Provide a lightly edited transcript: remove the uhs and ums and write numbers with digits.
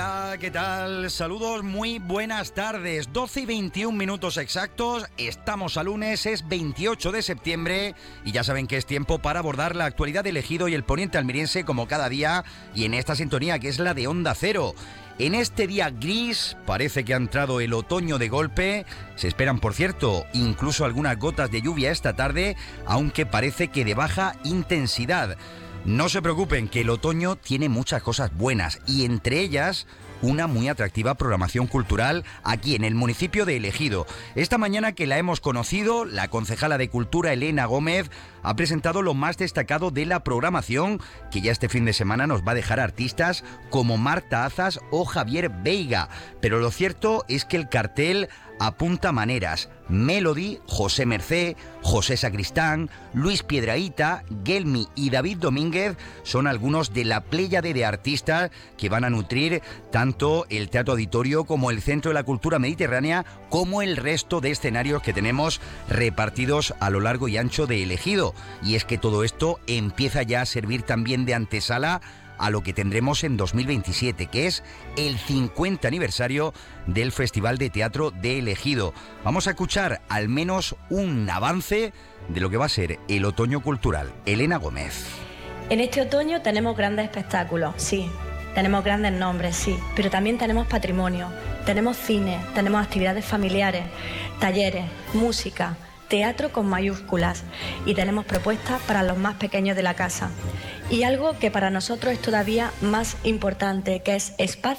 Hola, ¿qué tal? Saludos, muy buenas tardes. 12 y 21 minutos exactos. Estamos a lunes, es 28 de septiembre y ya saben que es tiempo para abordar la actualidad del Ejido y el poniente almeriense como cada día y en esta sintonía que es la de Onda Cero. En este día gris parece que ha entrado el otoño de golpe. Se esperan, por cierto, incluso algunas gotas de lluvia esta tarde, aunque parece que de baja intensidad. No se preocupen, que el otoño tiene muchas cosas buenas y entre ellas una muy atractiva programación cultural aquí en el municipio de El Ejido. Esta mañana que la hemos conocido, la concejala de Cultura Elena Gómez ha presentado lo más destacado de la programación, que ya este fin de semana nos va a dejar artistas como Marta Azas o Javier Veiga. Pero lo cierto es que el cartel apunta maneras. Melody, José Mercé, José Sacristán, Luis Piedrahita, Gelmi y David Domínguez son algunos de la pléyade de artistas que van a nutrir tanto el Teatro Auditorio como el Centro de la Cultura Mediterránea, como el resto de escenarios que tenemos repartidos a lo largo y ancho de El Ejido. Y es que todo esto empieza ya a servir también de antesala a lo que tendremos en 2027, que es el 50 aniversario del Festival de Teatro de El Ejido. Vamos a escuchar al menos un avance de lo que va a ser el otoño cultural. Elena Gómez. En este otoño tenemos grandes espectáculos, sí. Tenemos grandes nombres, sí. Pero también tenemos patrimonio, tenemos cine, tenemos actividades familiares, talleres, música, teatro con mayúsculas y tenemos propuestas para los más pequeños de la casa. Y algo que para nosotros es todavía más importante, que es espacio